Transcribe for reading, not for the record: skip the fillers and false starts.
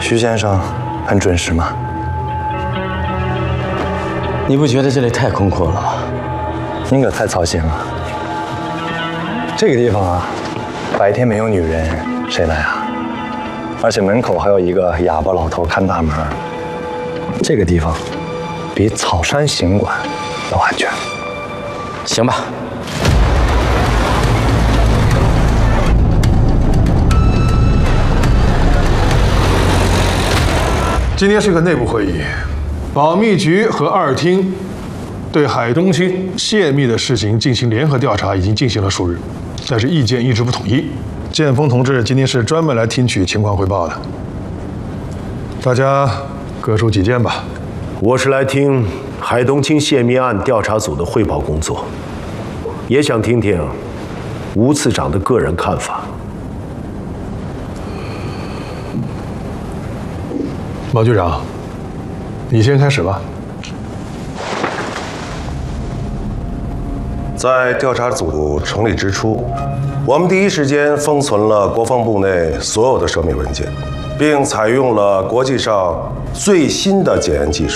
徐先生很准时吗？ 你不觉得这里太空阔了吗？ 您可太操心了。这个地方啊，白天没有女人，谁来啊？而且门口还有一个哑巴老头看大门。这个地方比草山行馆要安全。 行吧。 今天是个内部会议，保密局和二厅对海东青泄密的事情进行联合调查，已经进行了数日，但是意见一直不统一。建峰同志今天是专门来听取情况汇报的，大家各抒己见吧。 我是来听海东青泄密案调查组的汇报工作，也想听听吴次长的个人看法。 毛局长，你先开始吧。 在调查组成立之初，我们第一时间封存了国防部内所有的涉密文件，并采用了国际上最新的检验技术。